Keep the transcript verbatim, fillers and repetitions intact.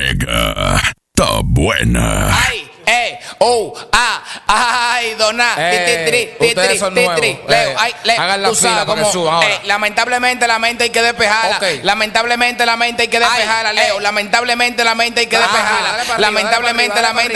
mega. Está buena. Ay, eh, oh, ah, ay, dona, Eh, ti, ti, ti, ustedes ti, son ti, nuevos. ti, Leo, Eh, ay, Leo, hagan la tú sabes fila para que cómo, suban ahora. eh, lamentablemente la mente hay que despejarla. Ok. Lamentablemente la mente hay que despejarla, Ay, Leo. eh. Lamentablemente la mente hay que Ajá, despejarla. dale para arriba, Lamentablemente dale la para mente